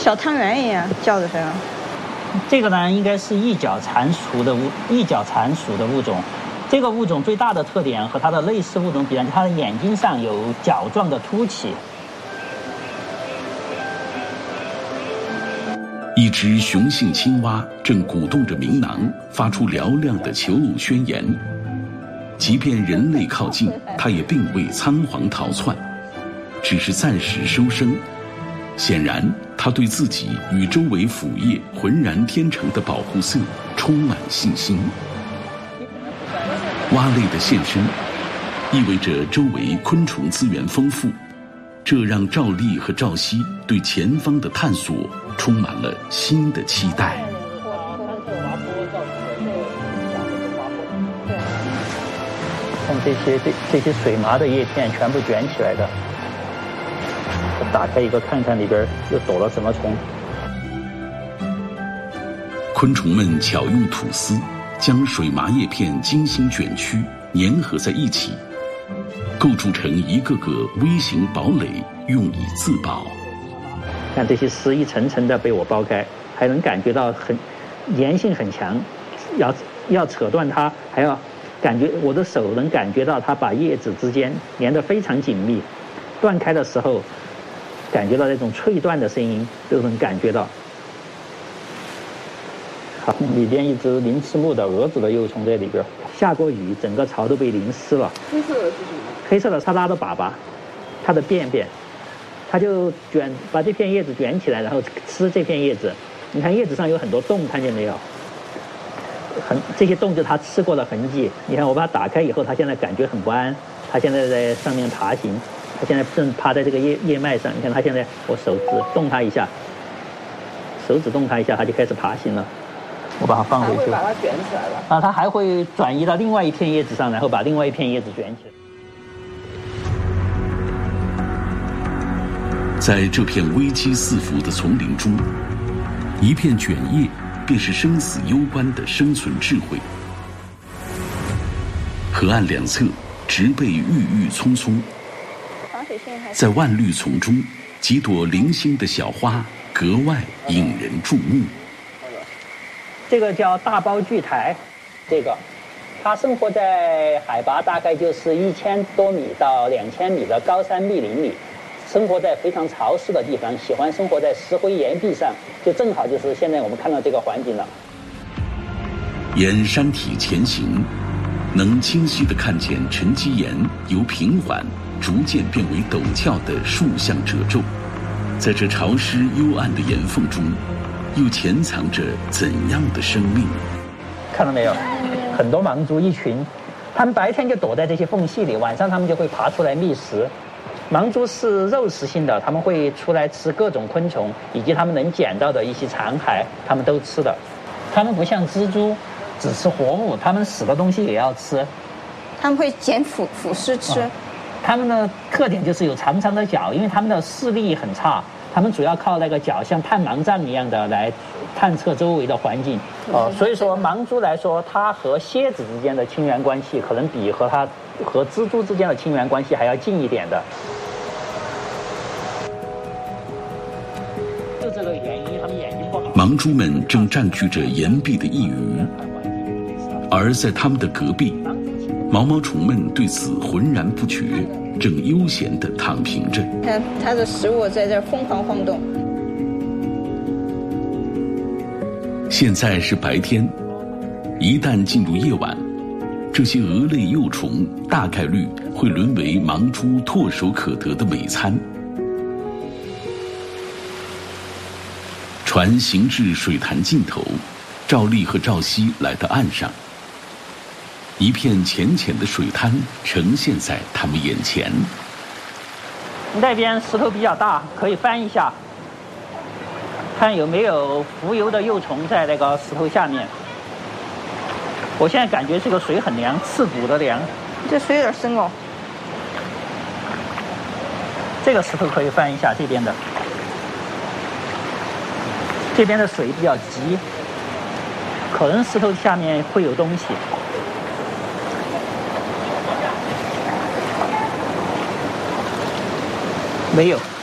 小汤圆一样叫的声。 这个呢，应该是一角蟾属的物种。这个物种最大的特点和它的类似物种比，它的眼睛上有角状的凸起。 一只雄性青蛙正鼓动着鸣囊，发出嘹亮的求偶宣言。即便人类靠近，它也并未仓皇逃窜，只是暂时收声。显然，它对自己与周围腐叶浑然天成的保护色充满信心。蛙类的现身，意味着周围昆虫资源丰富，这让赵丽和赵熙对前方的探索充满了新的期待。 看这些水麻的叶片全部卷起来的，我打开一个看看里边又躲了什么虫。 昆虫们巧用吐丝将水麻叶片精心卷曲，粘合在一起，构筑成一个个微型堡垒，用以自保。 看这些丝一层层的被我剥开，还能感觉到粘性很强，要扯断它，还要感觉我的手能感觉到它把叶子之间粘得非常紧密，断开的时候感觉到那种脆断的声音都能感觉到。好，里边一只鳞翅目的蛾子的幼虫在里边，下过雨，整个巢都被淋湿了。 黑色的是什么？ 黑色的是它的粑粑，它的便便，它就把这片叶子卷起来，然后吃这片叶子。你看叶子上有很多洞，看见没有？这些洞就是它吃过的痕迹。你看我把它打开以后，它现在感觉很不安，它现在在上面爬行，它现在正趴在这个叶脉上。你看它现在，我手指动它一下，它就开始爬行了。我把它放回去， 它会把它卷起来了。 啊，它还会转移到另外一片叶子上，然后把另外一片叶子卷起来。 在这片危机四伏的丛林中，一片卷叶便是生死攸关的生存智慧。河岸两侧植被郁郁葱葱，在万绿丛中，几朵零星的小花格外引人注目。 这个叫大苞苣苔，它生活在海拔大概就是1000多米到2000米的高山密林里，生活在非常潮湿的地方，喜欢生活在石灰岩壁上，就正好就是现在我们看到这个环境了。 沿山体前行，能清晰地看见沉积岩由平缓逐渐变为陡峭的竖向褶皱，在这潮湿幽暗的岩缝中，又潜藏着怎样的生命？ 看到没有，很多盲蛛一群，它们白天就躲在这些缝隙里，晚上它们就会爬出来觅食。盲蛛是肉食性的，它们会出来吃各种昆虫，以及它们能捡到的一些残骸，它们都吃的。它们不像蜘蛛只吃活物，它们死的东西也要吃。 它们会捡腐尸吃。 它们的特点就是有长长的脚，因为它们的视力很差，它们主要靠那个脚像探盲杖一样的来探测周围的环境。所以说盲蛛来说，它和蝎子之间的亲缘关系可能比和蜘蛛之间的亲缘关系还要近一点的。就这个原因，它们眼睛不好。 盲蛛们正占据着岩壁的一隅，而在它们的隔壁，毛毛虫们对此浑然不觉，正悠闲地躺平着。 看它的食物在这疯狂晃动。 现在是白天，一旦进入夜晚，这些蛾类幼虫大概率会沦为盲蛛唾手可得的美餐。船行至水潭尽头，赵丽和赵熙来到岸上。一片浅浅的水滩呈现在他们眼前。 那边石头比较大，可以翻一下，看有没有浮游的幼虫在那个石头下面。我现在感觉这个水很凉，刺骨的凉。 这水有点深哦。 这个石头可以翻一下，这边的水比较急，可能石头下面会有东西。没有。